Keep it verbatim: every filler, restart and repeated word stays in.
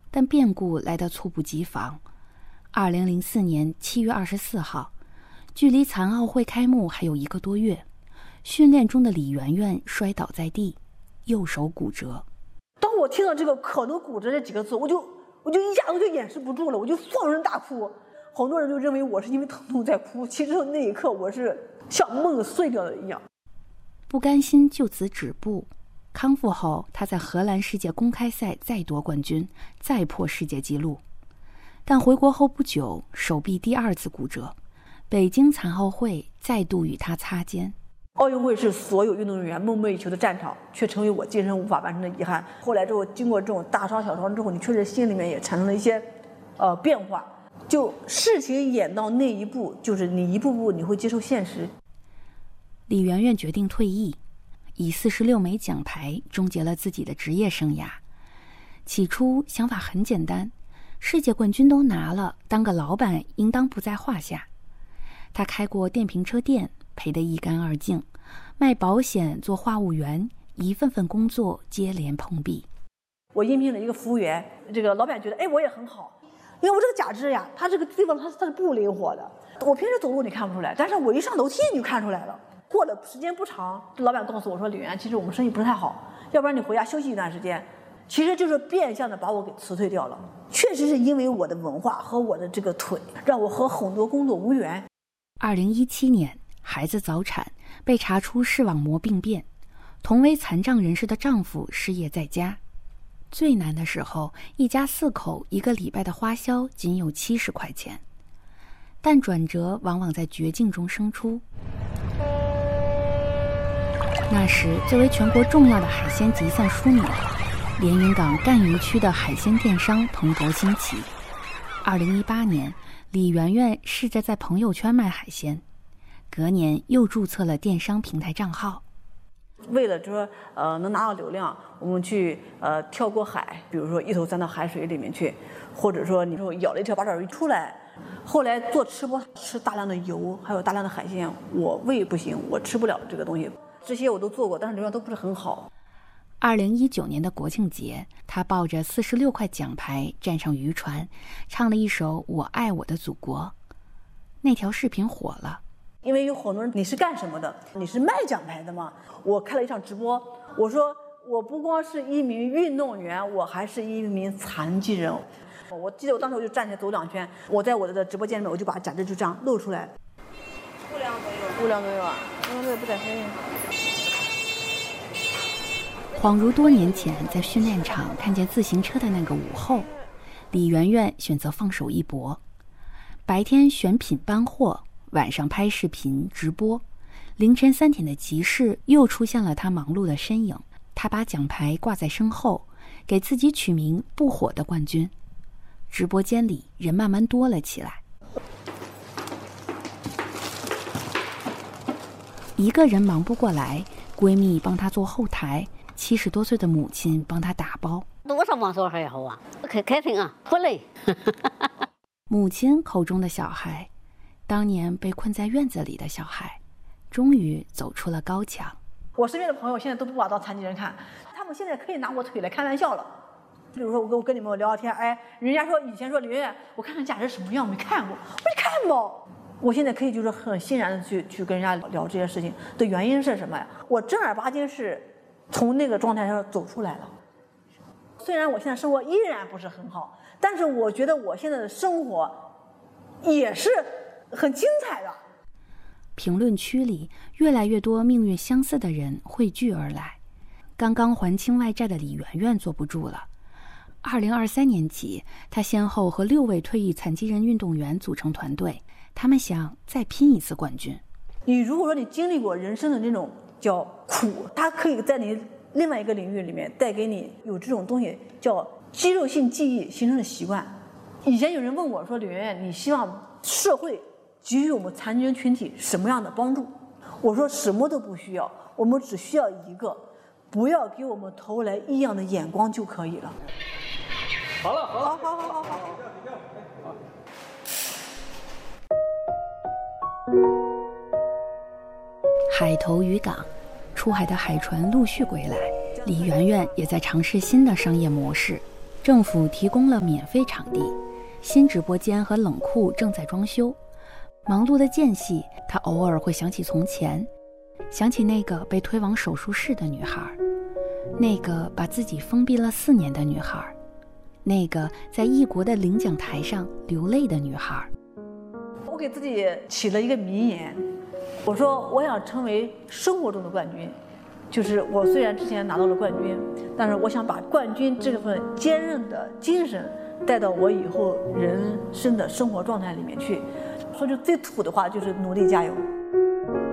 但变故来得猝不及防。二零零四年七月二十四号，距离残奥会开幕还有一个多月，训练中的李媛媛摔倒在地，右手骨折。 当我听到这个可能骨折这几个字，我就我就一下子就掩饰不住了，我就放声大哭。好多人就认为我是因为疼痛在哭，其实那一刻我是像梦碎掉的一样。 不甘心就此止步，康复后他在荷兰世界公开赛再夺冠军，再破世界纪录。但回国后不久，手臂第二次骨折，北京残奥会再度与他擦肩。 奥运会是所有运动员梦寐以求的战场，却成为我今生无法完成的遗憾。后来之后，经过这种大伤小伤之后，你确实心里面也产生了一些呃变化。就事情演到那一步，就是你一步步你会接受现实。 李媛媛决定退役，以四十六枚奖牌终结了自己的职业生涯。起初想法很简单，世界冠军都拿了，当个老板应当不在话下。他开过电瓶车店，赔得一干二净，卖保险，做话务员，一份份工作接连碰壁。 我应聘了一个服务员，这个老板觉得，哎，我也很好。因为我这个假肢呀，它这个地方它它是不灵活的。我平时走路你看不出来，但是我一上楼梯你就看出来了。过了时间不长，老板告诉我说：“李媛，其实我们生意不是太好，要不然你回家休息一段时间。”其实就是变相的把我给辞退掉了。确实是因为我的文化和我的这个腿，让我和很多工作无缘。 二零一七年，孩子早产，被查出视网膜病变，同为残障人士的丈夫失业在家。最难的时候，一家四口一个礼拜的花销仅有七十块钱。但转折往往在绝境中生出。那时，作为全国重要的海鲜集散枢纽，连云港赣榆区的海鲜电商蓬勃兴起。二零一八年，李媛媛试着在朋友圈卖海鲜，隔年又注册了电商平台账号。 为了说呃能拿到流量，我们去呃跳过海，比如说一头钻到海水里面去，或者说你说咬了一条八爪鱼出来。后来做吃播，吃大量的油，还有大量的海鲜，我胃不行，我吃不了这个东西。这些我都做过，但是流量都不是很好。 二零一九年的国庆节，他抱着四十六块奖牌站上渔船，唱了一首《我爱我的祖国》。那条视频火了。 因为有很多人，你是干什么的？你是卖奖牌的吗？我开了一场直播，我说我不光是一名运动员，我还是一名残疾人。我记得我当时我就站起来走两圈，我在我的直播间里面，我就把假肢就这样露出来。 五两左右， 五两左右啊，那这不太黑。 恍如多年前在训练场看见自行车的那个午后，李媛媛选择放手一搏，白天选品搬货，晚上拍视频直播，凌晨三点的集市又出现了他忙碌的身影。他把奖牌挂在身后，给自己取名不火的冠军。直播间里人慢慢多了起来，一个人忙不过来，闺蜜帮她做后台，七十多岁的母亲帮她打包。 多少忙时候还好啊，可开心啊，不累。 母亲口中的小孩，当年被困在院子里的小孩，终于走出了高墙。 我身边的朋友现在都不把我当残疾人看，他们现在可以拿我腿来开玩笑了。比如说我跟我跟你们聊聊天，哎，人家说以前说李媛媛，我看看假肢什么样，我没看过，我说看吧。我现在可以就是很欣然的去去跟人家聊这些事情的原因是什么呀？我正儿八经是从那个状态上走出来了。虽然我现在生活依然不是很好，但是我觉得我现在的生活也是很精彩的。 评论区里越来越多命运相似的人汇聚而来。刚刚还清外债的李媛媛坐不住了。二零二三年起，她先后和六位退役残疾人运动员组成团队，他们想再拼一次冠军。 你如果说你经历过人生的那种叫苦，它可以在你另外一个领域里面带给你有这种东西叫肌肉性记忆形成的习惯。以前有人问我说：“李媛媛，你希望社会给予我们残疾人群体什么样的帮助？”我说什么都不需要，我们只需要一个，不要给我们投来异样的眼光就可以了。 好了，好了， 好好好好好。 海头渔港，出海的海船陆续归来，李媛媛也在尝试新的商业模式。 政府提供了免费场地，新直播间和冷库正在装修。忙碌的间隙，他偶尔会想起从前，想起那个被推往手术室的女孩，那个把自己封闭了四年的女孩，那个在异国的领奖台上流泪的女孩。 我给自己起了一个名言，我说我想成为生活中的冠军，就是我虽然之前拿到了冠军，但是我想把冠军这份坚韧的精神带到我以后人生的生活状态里面去。说句最土的话，就是努力加油。